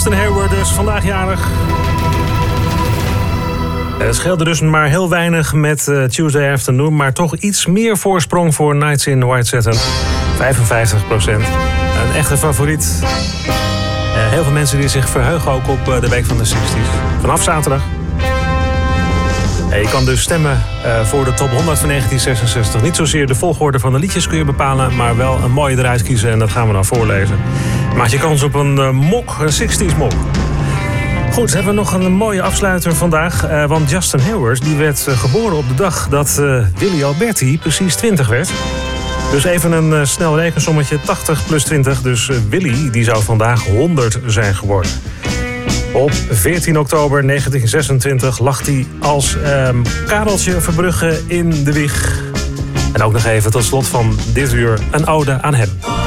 Justin Hayward is vandaag jarig. Het scheelde dus maar heel weinig met Tuesday Afternoon, maar toch iets meer voorsprong voor Nights in White Satin. 55%. Een echte favoriet. Heel veel mensen die zich verheugen ook op de week van de 60's. Vanaf zaterdag. Je kan dus stemmen voor de top 100 van 1966. Niet zozeer de volgorde van de liedjes kun je bepalen, maar wel een mooie eruit kiezen en dat gaan we dan voorlezen. Maak je kans op een mok, een 60's mok. Goed, hebben we nog een mooie afsluiter vandaag. Want Justin Hayward die werd geboren op de dag dat Willy Alberti precies 20 werd. Dus even een snel rekensommetje, 80 plus 20. Dus Willy die zou vandaag 100 zijn geworden. Op 14 oktober 1926 lag hij als Kareltje Verbrugge in de wieg. En ook nog even tot slot van dit uur een ode aan hem.